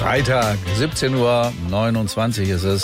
Freitag, 17:29 Uhr ist es.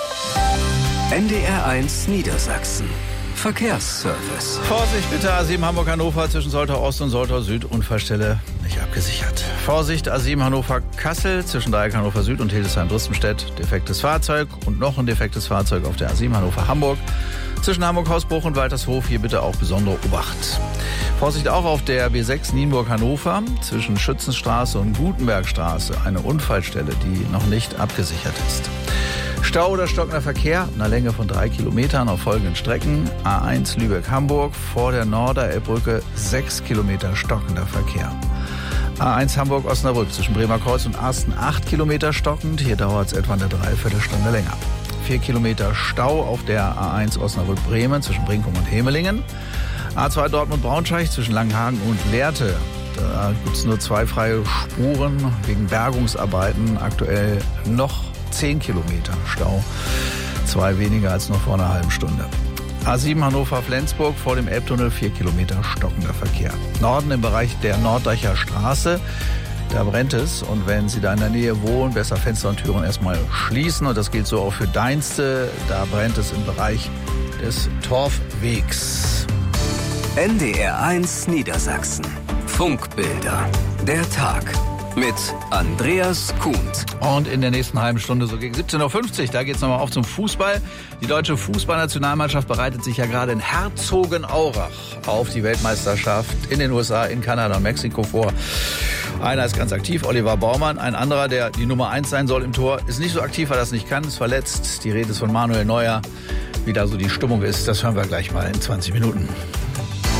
NDR1 Niedersachsen. Verkehrsservice. Vorsicht bitte, A7 Hamburg-Hannover zwischen Soltau Ost und Soltau Süd, Unfallstelle nicht abgesichert. Vorsicht, A7 Hannover-Kassel zwischen Dreieck Hannover Süd und Hildesheim-Bristenstedt, defektes Fahrzeug und noch ein defektes Fahrzeug auf der A7 Hannover-Hamburg. Zwischen Hamburg-Hausbruch und Waltershof hier bitte auch besondere Obacht. Vorsicht auch auf der B6 Nienburg-Hannover zwischen Schützenstraße und Gutenbergstraße, eine Unfallstelle, die noch nicht abgesichert ist. Stau oder stockender Verkehr, einer Länge von 3 Kilometern auf folgenden Strecken. A1 Lübeck-Hamburg, vor der Norderelbbrücke 6 Kilometer stockender Verkehr. A1 Hamburg-Osnabrück zwischen Bremerkreuz und Arsten 8 Kilometer stockend, hier dauert es etwa eine Dreiviertelstunde länger. 4 Kilometer Stau auf der A1 Osnabrück-Bremen zwischen Brinkum und Hemelingen. A2 Dortmund-Braunschweig zwischen Langenhagen und Lehrte. Da gibt es nur 2 freie Spuren wegen Bergungsarbeiten. Aktuell noch 10 Kilometer Stau, 2 weniger als noch vor einer halben Stunde. A7 Hannover-Flensburg vor dem Elbtunnel 4 Kilometer stockender Verkehr. Norden im Bereich der Norddeicher Straße, da brennt es. Und wenn Sie da in der Nähe wohnen, besser Fenster und Türen erstmal schließen. Und das gilt so auch für Deinste, da brennt es im Bereich des Torfwegs. NDR1 Niedersachsen. Funkbilder. Der Tag. Mit Andreas Kuhnt. Und in der nächsten halben Stunde, so gegen 17:50 Uhr, da geht's nochmal auf zum Fußball. Die deutsche Fußballnationalmannschaft bereitet sich ja gerade in Herzogenaurach auf die Weltmeisterschaft in den USA, in Kanada und Mexiko vor. Einer ist ganz aktiv, Oliver Baumann. Ein anderer, der die Nummer 1 sein soll im Tor, ist nicht so aktiv, weil er das nicht kann, ist verletzt. Die Rede ist von Manuel Neuer. Wie da so die Stimmung ist, das hören wir gleich mal in 20 Minuten.